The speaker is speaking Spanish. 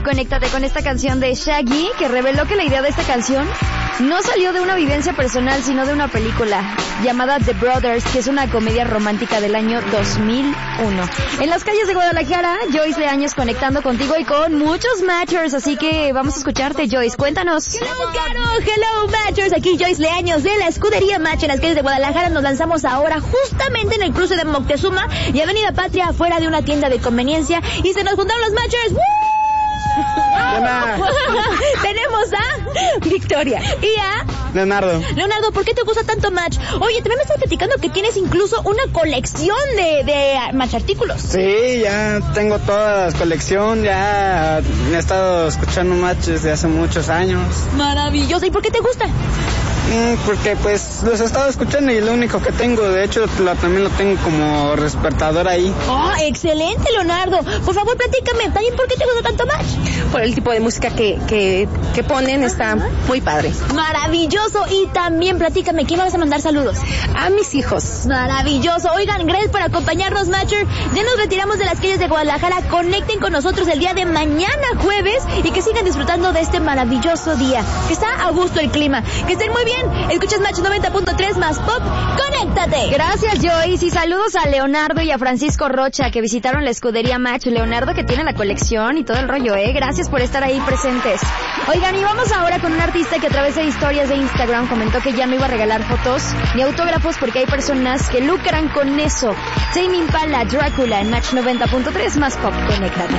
Conéctate con esta canción de Shaggy, que reveló que la idea de esta canción no salió de una vivencia personal, sino de una película llamada The Brothers, que es una comedia romántica del año 2001. En las calles de Guadalajara, Joyce Leaños conectando contigo y con muchos matchers, así que vamos a escucharte, Joyce, cuéntanos. Hello, Caro, hello, matchers, aquí Joyce Leaños de la escudería Match en las calles de Guadalajara. Nos lanzamos ahora justamente en el cruce de Moctezuma y Avenida Patria, afuera de una tienda de conveniencia, y se nos juntaron los matchers. Tenemos a Victoria y a Leonardo, ¿por qué te gusta tanto Match? Oye, también me estás platicando que tienes incluso una colección de Match artículos. Sí, ya tengo toda la colección, ya he estado escuchando Match desde hace muchos años. Maravilloso. ¿Y por qué te gusta? Porque pues los he estado escuchando y es lo único que tengo. De hecho, también lo tengo como despertador ahí. Oh, excelente, Leonardo. Por favor, platícame, ¿también por qué te gusta tanto Match? Por el tipo de música que ponen, está muy padre. Maravilloso. Y también platícame, ¿quién vas a mandar saludos? A mis hijos. Maravilloso. Oigan, gracias por acompañarnos, Matcher. Ya nos retiramos de las calles de Guadalajara. Conecten con nosotros el día de mañana, jueves, y que sigan disfrutando de este maravilloso día. Que está a gusto el clima. Que estén muy bien. Escuchas Match 90.3 más pop. ¡Conéctate! Gracias, Joyce. Y saludos a Leonardo y a Francisco Rocha, que visitaron la escudería Match. Leonardo, que tiene la colección y todo el rollo, Gracias por estar ahí presentes. Oigan, y vamos ahora con un artista que a través de historias de Instagram comentó que ya no iba a regalar fotos ni autógrafos porque hay personas que lucran con eso. Tame Impala, Drácula en Match 90.3 más pop. Conéctate.